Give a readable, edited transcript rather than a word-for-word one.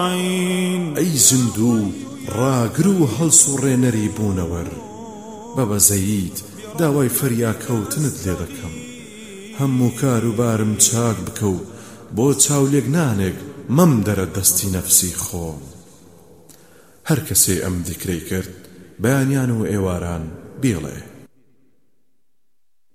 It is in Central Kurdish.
أجمعين. أي زندو راقرو هەڵسوڕێنەری بوونەوەر بەبەزەیت داوای فەریاکەوتنت لێ دەکەم هەموو کار و بارم چاک بکە و بۆ چاولێکنانێک مەم دەرە دەستی نەفسی خۆم. هەر کەسێ ئەم دیکرەی کرد بەیانیان و ئێواران بێڵێ